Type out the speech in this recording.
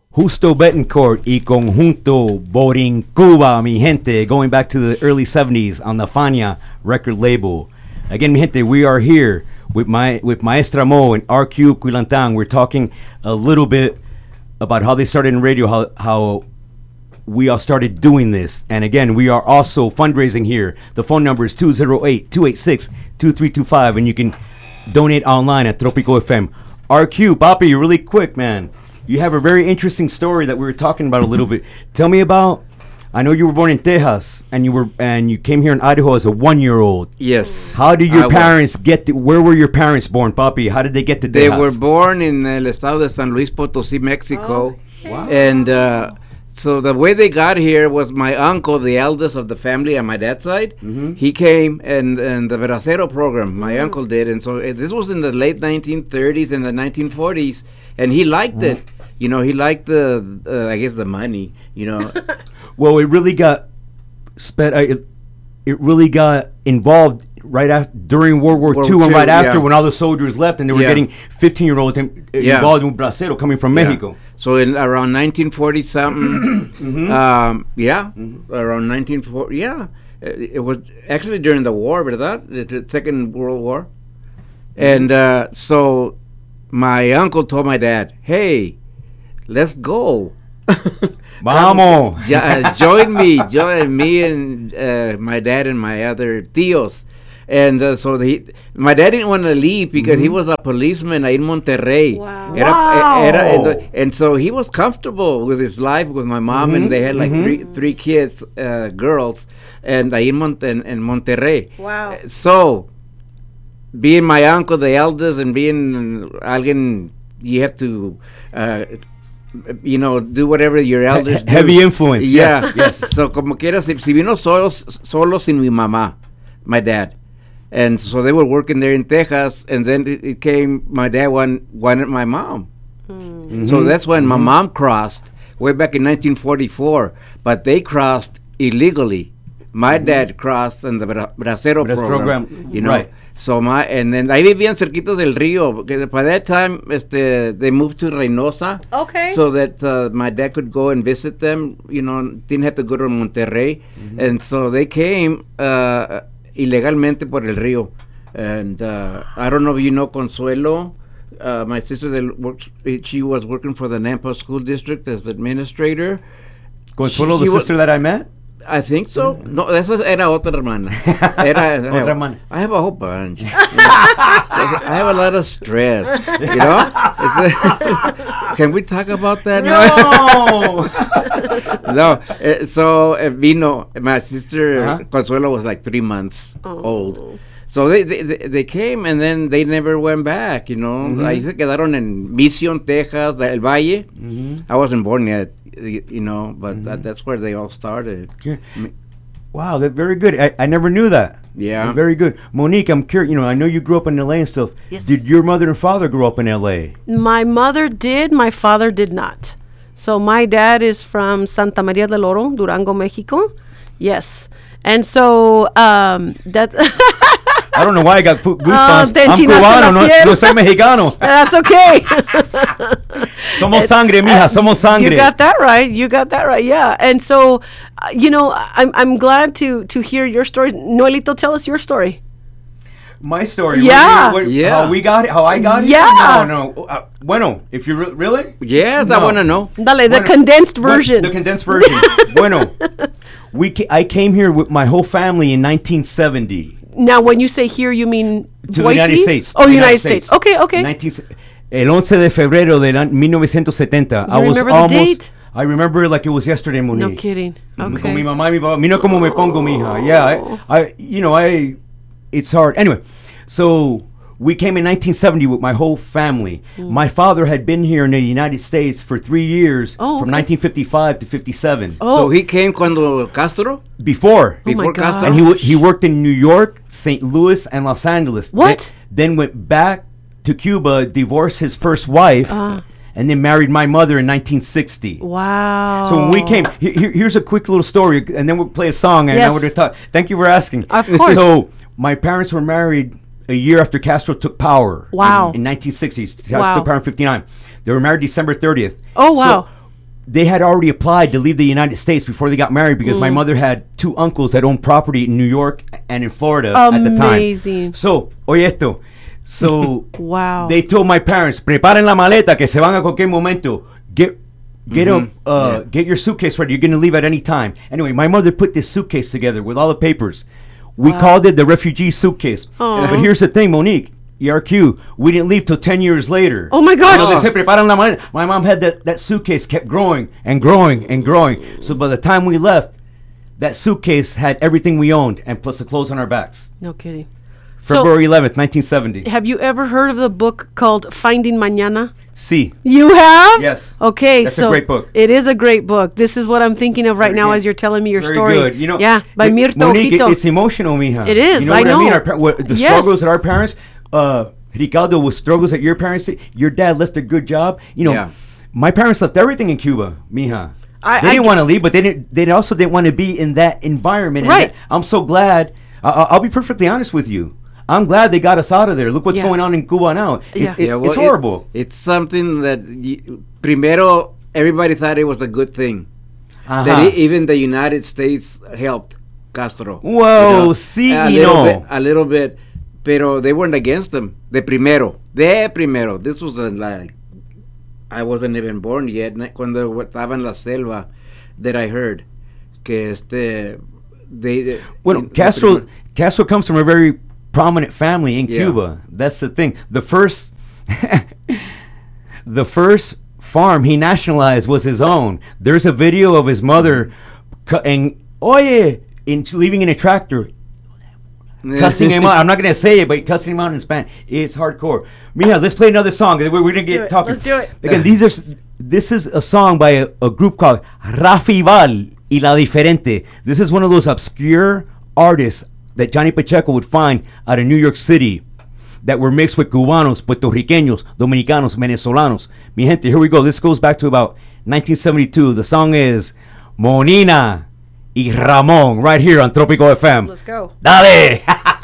Justo Betancourt y Conjunto Borin Cuba, mi gente, going back to the early 70s on the Fania record label. Again, mi gente, we are here with Maestra Mo and RQ Quilantang. We're talking a little bit about how they started in radio, how we all started doing this. And again, we are also fundraising here. The phone number is 208-286-2325, and you can donate online at Tropico FM. RQ, Papi, really quick, man. You have a very interesting story that we were talking about a little bit. Tell me about, I know you were born in Texas, and you came here in Idaho as a 1-year-old. Yes. How did your parents where were your parents born, Papi? How did they get to Texas? They were born in el estado de San Luis Potosí, Mexico. Oh, wow. And so the way they got here was my uncle, the eldest of the family on my dad's side. Mm-hmm. He came and the Bracero program, my uncle did. And so this was in the late 1930s and the 1940s. And he liked it. You know, he liked I guess the money, you know. Well, it really got it really got involved right after, during World War II and right after, when all the soldiers left and they were getting 15-year-olds involved in Bracero coming from Mexico. So in around 1940 something, mm-hmm. Around 1940, it was actually during the war, ¿verdad? The Second World War. And so my uncle told my dad, hey, let's go. Vamos. Join me and my dad and my other tíos. And so my dad didn't want to leave because he was a policeman in Monterrey. Wow. And so he was comfortable with his life with my mom, and they had like three kids, girls, and in Monterrey. Wow. So being my uncle, the eldest, and being alguien, you have to do whatever your elders do. Heavy influence. Yeah. Yes. So como quiera, si vino solo sin mi mamá, my dad. And so they were working there in Texas, and then it came, my dad wanted my mom. Mm-hmm. So that's when my mom crossed, way back in 1944, but they crossed illegally. My dad crossed in the Bracero program, you know. Right. So and then ahí vivían cerquitos del río, because by that time, they moved to Reynosa. Okay. So that my dad could go and visit them, you know, didn't have to go to Monterrey. Mm-hmm. And so they came ilegalmente por el río. And I don't know if you know Consuelo, my sister that she was working for the Nampa School District as administrator. Consuelo, the sister that I met? I think so. No, esa era otra hermana. Otra hermana. I have a whole bunch. I have a lot of stress. You know? Can we talk about that? No. No. So Vino, my sister Consuelo was like 3 months old. So they came and then they never went back, you know. Ahí se quedaron en Mission, Texas, El Valle. I wasn't born yet, you know, but that's where they all started. Wow, that's very good. I never knew that. Yeah. Very good. Monique, I'm curious, you know, I know you grew up in LA and stuff. Yes. Did your mother and father grow up in LA? My mother did, my father did not. So my dad is from Santa Maria del Oro, Durango, Mexico. Yes. And so that's... I don't know why I got goosebumps. I'm enchinaste cubano, la piel. no soy mexicano. That's okay. Somos sangre, mija, somos sangre. You got that right. Yeah. And so, you know, I'm glad to hear your story. Noelito, tell us your story. My story. Yeah. How I got it? Yeah. No. Bueno, if you really? Yes, No. I want to know. Dale, the condensed version. The condensed version. Bueno, I came here with my whole family in 1970. Now, when you say here, you mean To the Boise? United States. Oh, United States. Okay. El 11 de febrero de 1970. You remember the date? I remember it like it was yesterday, Monique. No kidding. Con mi Okay. mamá y mi papá. Mira cómo me pongo, mija. Yeah, it's hard. Anyway, so we came in 1970 with my whole family. My father had been here in the United States for 3 years, from 1955 to 57. So he came cuando Castro? Before. Oh my God. Castro? And he worked in New York, St. Louis, and Los Angeles. What? Then went back to Cuba, divorced his first wife, and then married my mother in 1960. Wow. So when we came, here's a quick little story, and then we'll play a song, and Yes. then we're going to talk. Thank you for asking. Of course. So my parents were married a year after Castro took power. Wow. In 1960s. Castro Wow. took power in 59. They were married December 30th. Oh, wow. So they had already applied to leave the United States before they got married because my mother had 2 uncles that owned property in New York and in Florida at the time. Amazing. So, oye esto. So, Wow. they told my parents, preparen la maleta que se van a cualquier momento. Get your suitcase ready. You're going to leave at any time. Anyway, my mother put this suitcase together with all the papers. We called it the refugee suitcase. Aw. But here's the thing, Monique. ERQ, we didn't leave till 10 years later. Oh my gosh. You know, they said, "Preparan la maleta." My mom had that suitcase kept growing and growing and growing. So by the time we left, that suitcase had everything we owned and plus the clothes on our backs. No kidding. February 11th, 1970. So, have you ever heard of the book called Finding Mañana? See. You have? Yes. Okay, That's a so great book. it is a great book. This is what I'm thinking of right Very now good. as you're telling me your Very story. good. You know, yeah, by Mirta Monique, Ojito. it's emotional, mija. It is, You know I what know. I mean? The Yes. struggles that our parents, Ricardo, with struggles that your parents did. Your dad left a good job. You know, Yeah. my parents left everything in Cuba, mija. I They didn't get- want to leave, but they also didn't want to be in that environment. And Right. that- I'm so glad. I'll be perfectly honest with you. I'm glad they got us out of there. Look what's Yeah. going on in Cuba now. Yeah. It's horrible. It's something that primero everybody thought it was a good thing. Uh-huh. That even the United States helped Castro. Whoa, sí, a little bit, pero they weren't against them. De primero. This was like, I wasn't even born yet. Cuando estaba en la selva, that I heard que Well, Castro comes from a very prominent family in Cuba. That's the thing. The first farm he nationalized was his own. There's a video of his mother leaving in a tractor, cussing him out. I'm not gonna say it, but cussing him out in Spanish. It's hardcore. Mija, let's play another song. We're gonna do get it. talking. Let's do it. Again, this is a song by a group called Rafi Val y La Diferente. This is one of those obscure artists that Johnny Pacheco would find out of New York City that were mixed with Cubanos, Puertorriqueños, Dominicanos, Venezolanos. Mi gente, here we go. This goes back to about 1972. The song is Monina y Ramon right here on Tropico FM. Let's go. Dale!